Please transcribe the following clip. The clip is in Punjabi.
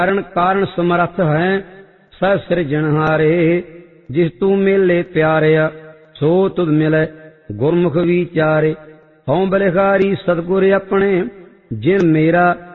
ਕਾਰਨ ਕਾਰਨ ਸਮਰੱਥ ਹੈ ਸਹਿ ਸਿਰਜਣਹਾਰੇ। ਜਿਸ ਤੂੰ ਮੇਲੇ ਪਿਆਰਿਆ ਸੋ ਤੁਧ ਮਿਲੈ ਗੁਰਮੁਖ ਵਿਚਾਰੇ। ਹਉ ਬਲਿਹਾਰੀ ਸਤਿਗੁਰ ਆਪਣੇ ਜਿਨ ਮੇਰਾ